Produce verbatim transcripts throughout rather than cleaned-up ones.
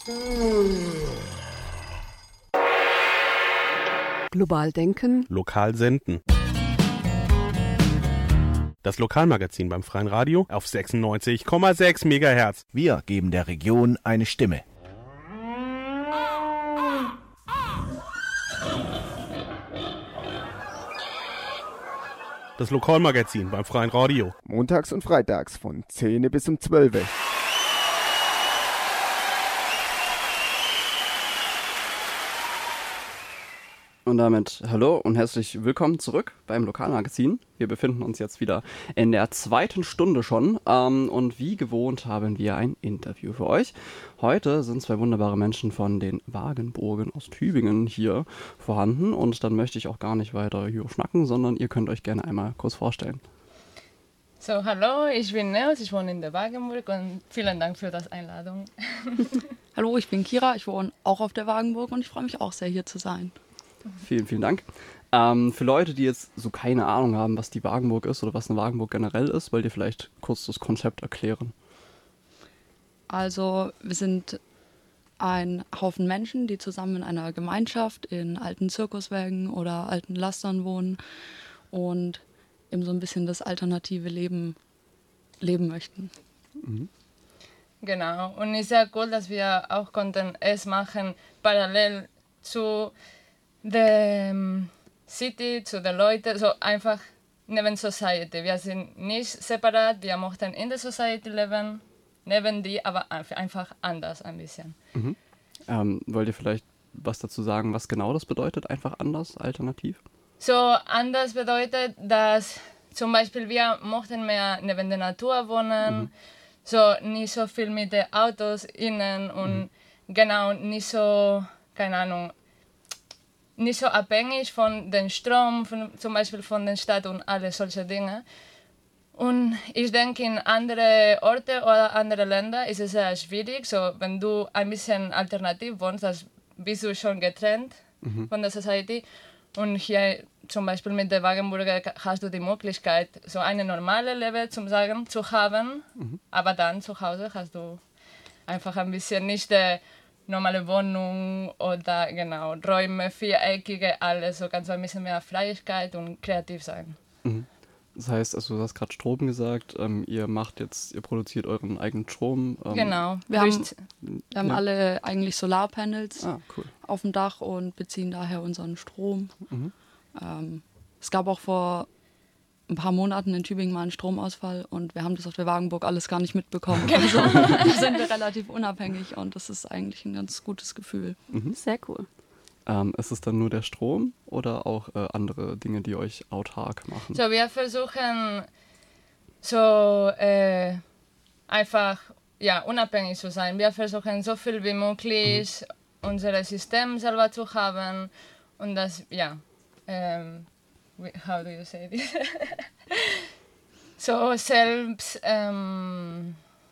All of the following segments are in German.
Global denken. Lokal senden. Das Lokalmagazin beim Freien Radio auf sechsundneunzig Komma sechs Megahertz. Wir geben der Region eine Stimme. Das Lokalmagazin beim Freien Radio. Montags und freitags von zehn bis um zwölf. Und damit hallo und herzlich willkommen zurück beim Lokalmagazin. Wir befinden uns jetzt wieder in der zweiten Stunde schon ähm, und wie gewohnt haben wir ein Interview für euch. Heute sind zwei wunderbare Menschen von den Wagenburgen aus Tübingen hier vorhanden und dann möchte ich auch gar nicht weiter hier schnacken, sondern ihr könnt euch gerne einmal kurz vorstellen. So, hallo, ich bin Neus, ich wohne in der Wagenburg und vielen Dank für das Einladung. Hallo, ich bin Kira, ich wohne auch auf der Wagenburg und ich freue mich auch sehr, hier zu sein. Vielen, vielen Dank. Ähm, für Leute, die jetzt so keine Ahnung haben, was die Wagenburg ist oder was eine Wagenburg generell ist, wollt ihr vielleicht kurz das Konzept erklären? Also wir sind ein Haufen Menschen, die zusammen in einer Gemeinschaft in alten Zirkuswägen oder alten Lastern wohnen und eben so ein bisschen das alternative Leben leben möchten. Mhm. Genau, und es ist sehr cool, dass wir auch konnten es machen, parallel zu der City, zu den Leuten, so einfach neben Society. Wir sind nicht separat, wir möchten in der Society leben, neben die, aber einfach anders ein bisschen. Mhm. Ähm, wollt ihr vielleicht was dazu sagen, was genau das bedeutet, einfach anders, alternativ? So anders bedeutet, dass zum Beispiel wir möchten mehr neben der Natur wohnen, mhm. so nicht so viel mit den Autos innen und mhm. genau, nicht so, keine Ahnung, nicht so abhängig von dem Strom, von, zum Beispiel von der Stadt und alle solche Dinge. Und ich denke, in andere Orte oder andere Länder ist es sehr schwierig. So, wenn du ein bisschen alternativ wohnst, dann bist du schon getrennt mhm. von der Society. Und hier zum Beispiel mit der Wagenburger hast du die Möglichkeit, so eine normale Leben zum sagen, zu haben. Mhm. Aber dann zu Hause hast du einfach ein bisschen nicht die normale Wohnung oder genau Räume, viereckige, alles. So kannst du ein bisschen mehr Freiheit und kreativ sein. Mhm. Das heißt, also du hast gerade Strom gesagt, ähm, ihr macht jetzt, ihr produziert euren eigenen Strom. Ähm, genau. Wir haben, wir haben ja. alle eigentlich Solarpanels ah, cool. auf dem Dach und beziehen daher unseren Strom. Mhm. Ähm, es gab auch vor ein paar Monaten in Tübingen mal einen Stromausfall und wir haben das auf der Wagenburg alles gar nicht mitbekommen. Also da sind wir relativ unabhängig und das ist eigentlich ein ganz gutes Gefühl. Mhm. Sehr cool. Ähm, ist es dann nur der Strom oder auch äh, andere Dinge, die euch autark machen? So, wir versuchen so äh, einfach ja, unabhängig zu sein. Wir versuchen so viel wie möglich mhm. unser System selber zu haben und das, ja, ähm, how do you say this? so selbst, ähm,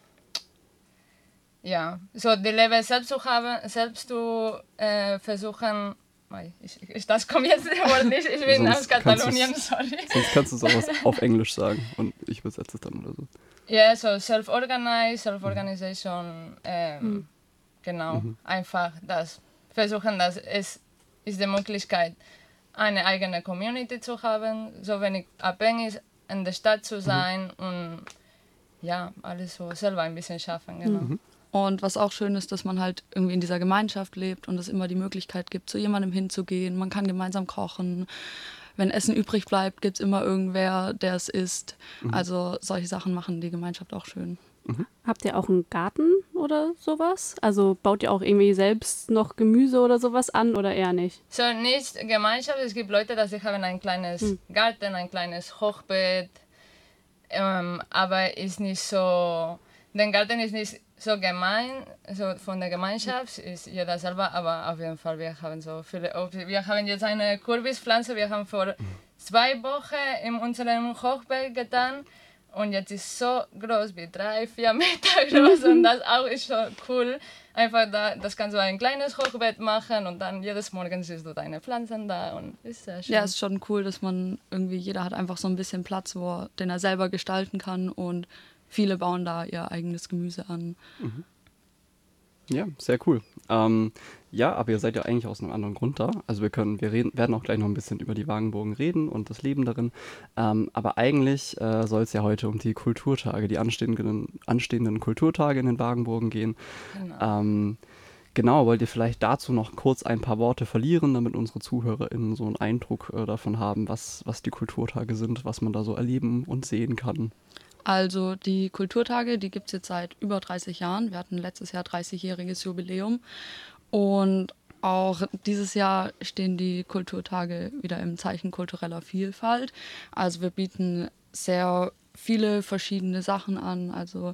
ja, so die Leben selbst zu haben, selbst zu äh, versuchen, ich, ich, das kommt jetzt nicht, ich bin aus Katalonien, sorry. Sonst kannst du sowas auf Englisch sagen und ich übersetze es dann oder so. Ja, yeah, so self-organized, self-organization, ähm, mhm. genau, mhm. einfach das, versuchen, dass es ist die Möglichkeit, eine eigene Community zu haben, so wenig abhängig in der Stadt zu sein mhm. und ja, alles so selber ein bisschen schaffen, genau. Mhm. Und was auch schön ist, dass man halt irgendwie in dieser Gemeinschaft lebt und es immer die Möglichkeit gibt, zu jemandem hinzugehen. Man kann gemeinsam kochen. Wenn Essen übrig bleibt, gibt es immer irgendwer, der es isst. Mhm. Also solche Sachen machen die Gemeinschaft auch schön. Mhm. Habt ihr auch einen Garten oder sowas? Also baut ihr auch irgendwie selbst noch Gemüse oder sowas an oder eher nicht? So nicht Gemeinschaft, es gibt Leute, die haben ein kleines mhm. Garten, ein kleines Hochbeet, ähm, aber ist nicht so, der Garten ist nicht so gemein, so von der Gemeinschaft ist jeder selber, aber auf jeden Fall, wir haben so viele, wir haben jetzt eine Kürbispflanze, wir haben vor zwei Wochen in unserem Hochbeet getan und jetzt ist es so groß, wie drei, vier Meter groß und das auch ist so cool. Einfach da, das kannst du ein kleines Hochbeet machen und dann jedes Morgen siehst du deine Pflanzen da und ist sehr schön. Ja, es ist schon cool, dass man irgendwie, jeder hat einfach so ein bisschen Platz, wo er, den er selber gestalten kann und viele bauen da ihr eigenes Gemüse an. Mhm. Ja, sehr cool. Ähm, ja, aber ihr seid ja eigentlich aus einem anderen Grund da. Also wir können, wir reden, werden auch gleich noch ein bisschen über die Wagenburgen reden und das Leben darin. Ähm, aber eigentlich äh, soll es ja heute um die Kulturtage, die anstehenden, anstehenden Kulturtage in den Wagenburgen gehen. Genau. Ähm, genau, wollt ihr vielleicht dazu noch kurz ein paar Worte verlieren, damit unsere ZuhörerInnen so einen Eindruck äh, davon haben, was, was die Kulturtage sind, was man da so erleben und sehen kann? Also die Kulturtage, die gibt es jetzt seit über dreißig Jahren. Wir hatten letztes Jahr dreißigjähriges Jubiläum. Und auch dieses Jahr stehen die Kulturtage wieder im Zeichen kultureller Vielfalt. Also wir bieten sehr viele verschiedene Sachen an. Also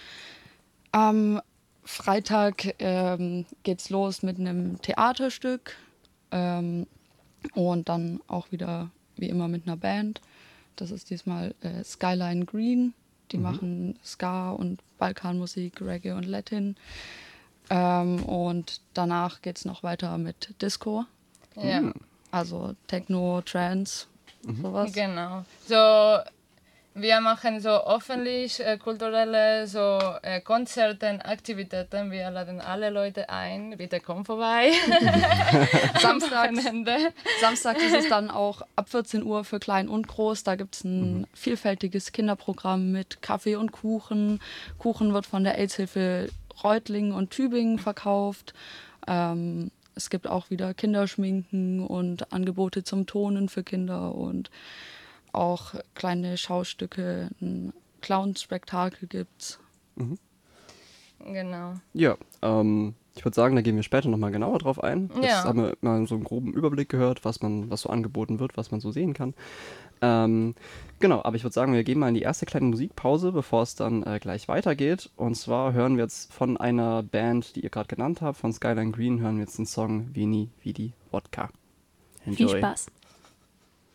am Freitag ähm, geht's los mit einem Theaterstück ähm, und dann auch wieder wie immer mit einer Band. Das ist diesmal äh, Skyline Green. Die mhm. machen Ska und Balkanmusik, Reggae und Latin. Ähm, und danach geht es noch weiter mit Disco. Ja. Also Techno, Trance, mhm. sowas. Genau. So, wir machen so öffentlich äh, kulturelle so, äh, Konzerte, Aktivitäten. Wir laden alle Leute ein. Bitte komm vorbei. Samstags, Samstags ist es dann auch ab vierzehn Uhr für Klein und Groß. Da gibt es ein mhm. vielfältiges Kinderprogramm mit Kaffee und Kuchen. Kuchen wird von der AIDS-Hilfe Reutlingen und Tübingen verkauft. Ähm, es gibt auch wieder Kinderschminken und Angebote zum Tonen für Kinder und auch kleine Schaustücke, ein Clown-Spektakel gibt's. Mhm. Genau. Ja, ähm, ich würde sagen, da gehen wir später nochmal genauer drauf ein. Jetzt Ja. haben wir mal so einen groben Überblick gehört, was man, was so angeboten wird, was man so sehen kann. Ähm, genau, aber ich würde sagen, wir gehen mal in die erste kleine Musikpause, bevor es dann äh, gleich weitergeht. Und zwar hören wir jetzt von einer Band, die ihr gerade genannt habt, von Skyline Green, hören wir jetzt den Song Veni Vidi Vodka. Enjoy. Viel Spaß.